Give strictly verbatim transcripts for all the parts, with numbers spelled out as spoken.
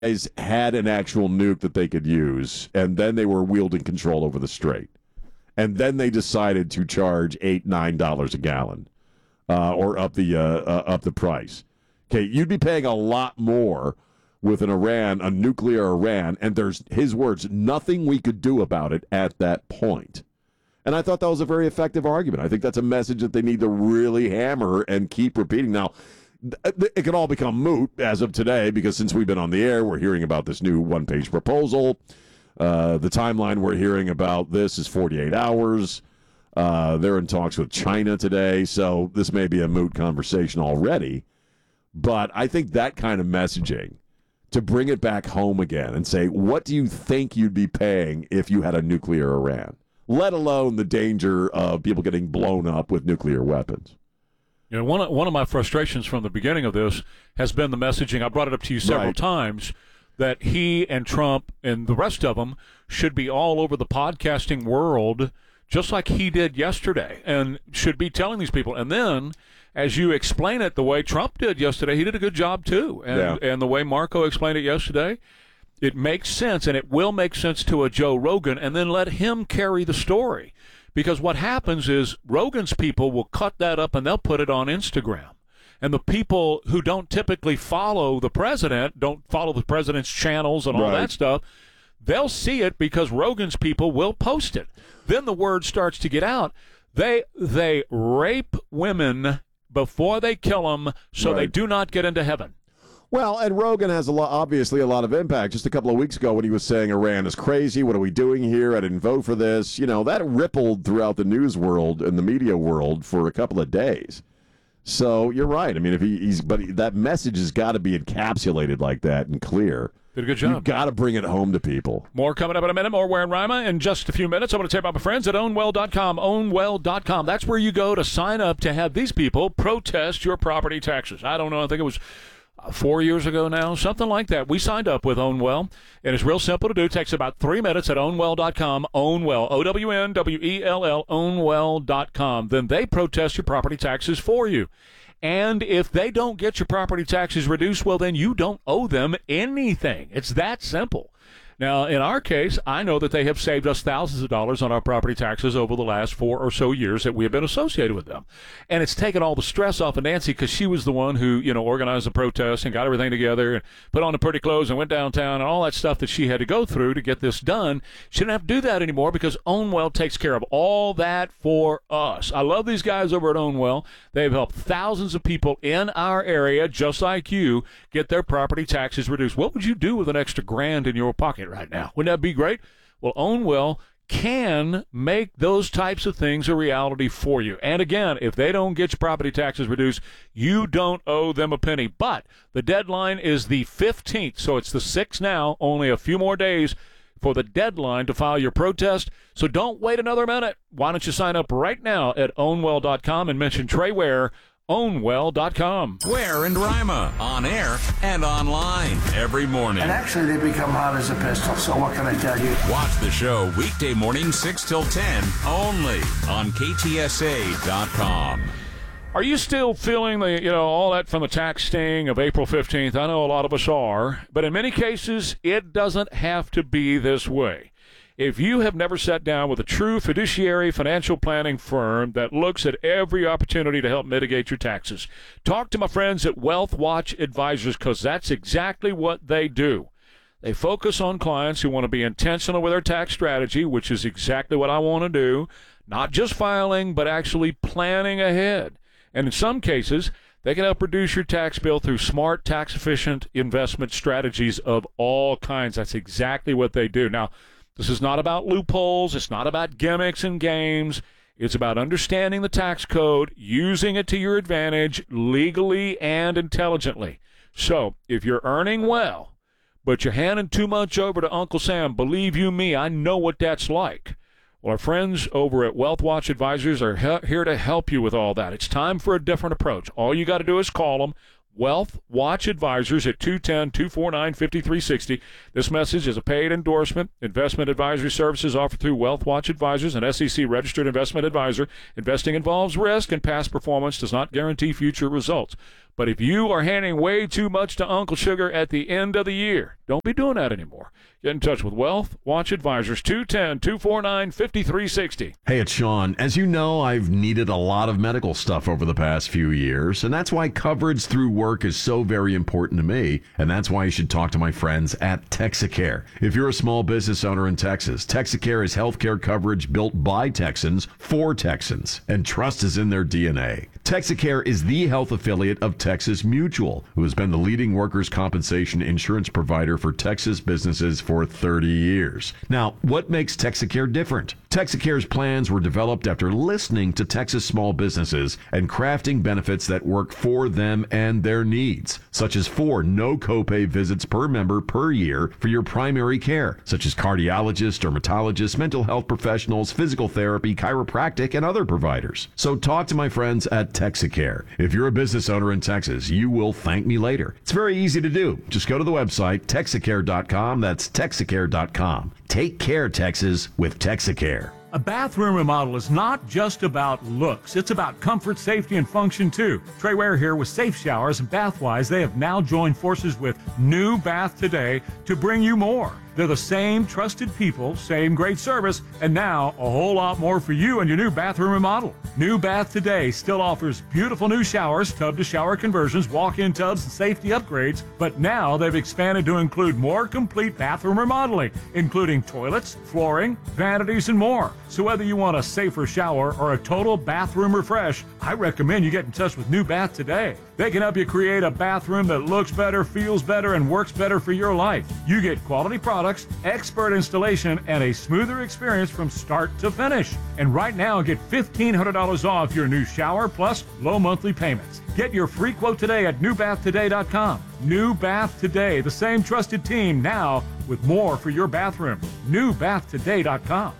guys had an actual nuke that they could use, and then they were wielding control over the strait. And then they decided to charge eight, nine dollars a gallon, uh, or up the uh, uh, up the price. Okay, you'd be paying a lot more with an Iran, a nuclear Iran, and there's his words, nothing we could do about it at that point. And I thought that was a very effective argument. I think that's a message that they need to really hammer and keep repeating. Now, it can all become moot as of today because since we've been on the air, we're hearing about this new one-page proposal. Uh, the timeline we're hearing about this is forty-eight hours. Uh, they're in talks with China today, so this may be a moot conversation already. But I think that kind of messaging, to bring it back home again and say, what do you think you'd be paying if you had a nuclear Iran? Let alone the danger of people getting blown up with nuclear weapons. You know, one of, one of my frustrations from the beginning of this has been the messaging. I brought it up to you several right. times that he and Trump and the rest of them should be all over the podcasting world just like he did yesterday and should be telling these people. And then as you explain it the way Trump did yesterday, he did a good job too. And, yeah. and the way Marco explained it yesterday, it makes sense, and it will make sense to a Joe Rogan, and then let him carry the story. Because what happens is Rogan's people will cut that up and they'll put it on Instagram. And the people who don't typically follow the president, don't follow the president's channels and all right. that stuff, they'll see it because Rogan's people will post it. Then the word starts to get out. They they rape women before they kill them so right. they do not get into heaven. Well, and Rogan has a lot, obviously a lot of impact. Just a couple of weeks ago when he was saying Iran is crazy, what are we doing here? I didn't vote for this. You know, that rippled throughout the news world and the media world for a couple of days. So you're right. I mean, if he, he's, but he, that message has got to be encapsulated like that and clear. Did a good job. You've got to bring it home to people. More coming up in a minute. More Ware and Rima in just a few minutes. I want to tell you about my friends at own well dot com. own well dot com. That's where you go to sign up to have these people protest your property taxes. I don't know. I think it was four years ago now, something like that. We signed up with Ownwell, and it's real simple to do. It takes about three minutes at own well dot com. Ownwell, O W N W E L L, own well dot com. Then they protest your property taxes for you. And if they don't get your property taxes reduced, well, then you don't owe them anything. It's that simple. Now, in our case, I know that they have saved us thousands of dollars on our property taxes over the last four or so years that we have been associated with them. And it's taken all the stress off of Nancy because she was the one who, you know, organized the protest and got everything together and put on the pretty clothes and went downtown and all that stuff that she had to go through to get this done. She didn't have to do that anymore because Ownwell takes care of all that for us. I love these guys over at Ownwell. They've helped thousands of people in our area, just like you, get their property taxes reduced. What would you do with an extra grand in your pocket right now? Wouldn't that be great? Well, Ownwell can make those types of things a reality for you. And again, if they don't get your property taxes reduced, you don't owe them a penny. But the deadline is the fifteenth, so it's the sixth now, only a few more days for the deadline to file your protest. So don't wait another minute. Why don't you sign up right now at own well dot com and mention Trey Ware, own well dot com. Ware and Rima, on air and online every morning. And actually, they become hot as a pistol, so what can I tell you? Watch the show weekday morning six till ten, only on K T S A dot com. Are you still feeling the, you know, all that from the tax sting of April fifteenth? I know a lot of us are, but in many cases, it doesn't have to be this way. If you have never sat down with a true fiduciary financial planning firm that looks at every opportunity to help mitigate your taxes, talk to my friends at Wealth Watch Advisors, because that's exactly what they do. They focus on clients who want to be intentional with their tax strategy, which is exactly what I want to do, not just filing, but actually planning ahead. And in some cases, they can help reduce your tax bill through smart, tax-efficient investment strategies of all kinds. That's exactly what they do. Now, this is not about loopholes. It's not about gimmicks and games. It's about understanding the tax code, using it to your advantage legally and intelligently. So if you're earning well, but you're handing too much over to Uncle Sam, believe you me, I know what that's like. Well, our friends over at Wealth Watch Advisors are he- here to help you with all that. It's time for a different approach. All you got to do is call them, Wealth Watch Advisors at two one zero, two four nine, five three six zero. This message is a paid endorsement. Investment advisory services offered through Wealth Watch Advisors, an S E C-registered investment advisor. Investing involves risk, and past performance does not guarantee future results. But if you are handing way too much to Uncle Sugar at the end of the year, don't be doing that anymore. Get in touch with Wealth Watch Advisors, two one zero, two four nine, five three six zero. Hey, it's Sean. As you know, I've needed a lot of medical stuff over the past few years, and that's why coverage through work is so very important to me, and that's why you should talk to my friends at Texacare. If you're a small business owner in Texas, Texacare is healthcare coverage built by Texans for Texans, and trust is in their D N A. Texacare is the health affiliate of Texas Mutual, who has been the leading workers' compensation insurance provider for Texas businesses for thirty years. Now, what makes Texacare different? Texacare's plans were developed after listening to Texas small businesses and crafting benefits that work for them and their needs, such as four no copay visits per member per year for your primary care, such as cardiologists, dermatologists, mental health professionals, physical therapy, chiropractic, and other providers. So talk to my friends at Texacare. If you're a business owner in Texas, you will thank me later. It's very easy to do. Just go to the website, Texacare dot com. That's Texacare dot com. Take care, Texas, with Texacare. A bathroom remodel is not just about looks. It's about comfort, safety, and function, too. Trey Ware here with Safe Showers and Bathwise. They have now joined forces with New Bath Today to bring you more. They're the same trusted people, same great service, and now a whole lot more for you and your new bathroom remodel. New Bath Today still offers beautiful new showers, tub-to-shower conversions, walk-in tubs, and safety upgrades, but now they've expanded to include more complete bathroom remodeling, including toilets, flooring, vanities, and more. So whether you want a safer shower or a total bathroom refresh, I recommend you get in touch with New Bath Today. They can help you create a bathroom that looks better, feels better, and works better for your life. You get quality products, expert installation, and a smoother experience from start to finish. And right now, get fifteen hundred dollars off your new shower plus low monthly payments. Get your free quote today at new bath today dot com. New Bath Today, the same trusted team now with more for your bathroom. new bath today dot com.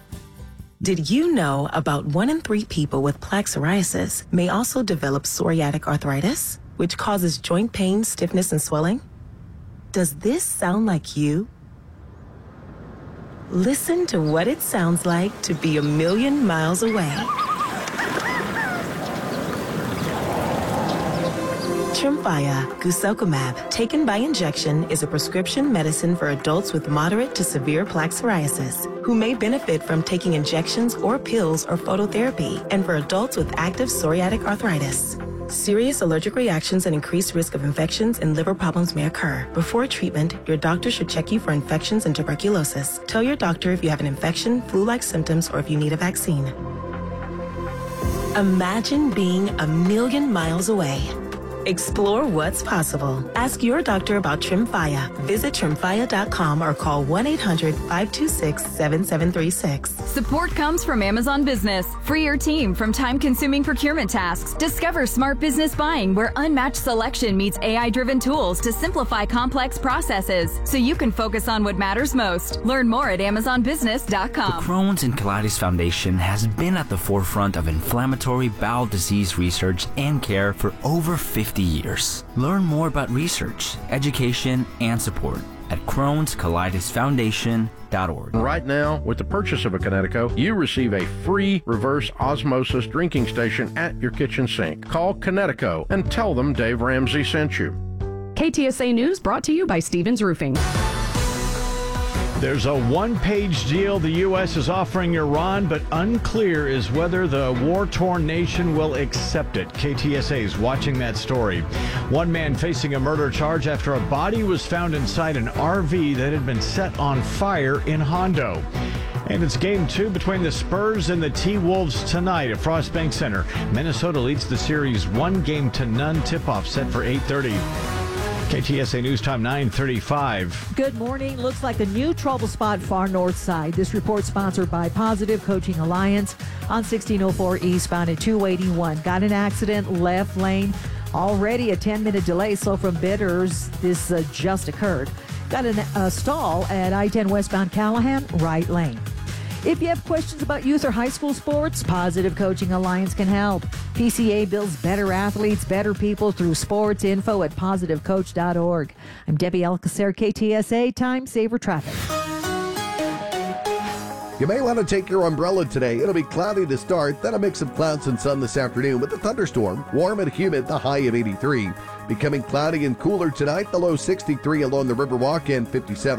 Did you know about one in three people with plaque psoriasis may also develop psoriatic arthritis, which causes joint pain, stiffness, and swelling? Does this sound like you? Listen to what it sounds like to be a million miles away. Tremfya guselkumab, taken by injection, is a prescription medicine for adults with moderate to severe plaque psoriasis who may benefit from taking injections or pills or phototherapy, and for adults with active psoriatic arthritis. Serious allergic reactions and increased risk of infections and liver problems may occur. Before treatment, your doctor should check you for infections and tuberculosis. Tell your doctor if you have an infection, flu-like symptoms, or if you need a vaccine. Imagine being a million miles away. Explore what's possible. Ask your doctor about Tremfya. Visit tremfya dot com or call one eight hundred, five two six, seven seven three six. Support comes from Amazon Business. Free your team from time-consuming procurement tasks. Discover smart business buying where unmatched selection meets A I-driven tools to simplify complex processes so you can focus on what matters most. Learn more at amazon business dot com. The Crohn's and Colitis Foundation has been at the forefront of inflammatory bowel disease research and care for over fifty years. Learn more about research, education, and support at crohns colitis foundation dot org. Right now, with the purchase of a Connecticut, you receive a free reverse osmosis drinking station at your kitchen sink. Call Connecticut and tell them Dave Ramsey sent you. K T S A News brought to you by Stevens Roofing. There's a one-page deal the U S is offering Iran, but unclear is whether the war-torn nation will accept it. K T S A is watching that story. One man facing a murder charge after a body was found inside an R V that had been set on fire in Hondo. And it's game two between the Spurs and the T-Wolves tonight at Frost Bank Center. Minnesota leads the series one game to none. Tip-off set for eight thirty. K T S A News Time nine thirty-five. Good morning. Looks like a new trouble spot far north side. This report sponsored by Positive Coaching Alliance on sixteen oh four eastbound at two eighty-one. Got an accident, left lane. Already a ten-minute delay, so from Bitters, this uh, just occurred. Got a uh, stall at I ten westbound Callahan, right lane. If you have questions about youth or high school sports, Positive Coaching Alliance can help. P C A builds better athletes, better people through sports. Info at positive coach dot org. I'm Debbie Alcacer, K T S A, Time Saver Traffic. You may want to take your umbrella today. It'll be cloudy to start, then a mix of clouds and sun this afternoon with a thunderstorm. Warm and humid, the high of eighty-three. Becoming cloudy and cooler tonight, the low sixty-three along the Riverwalk and fifty-seven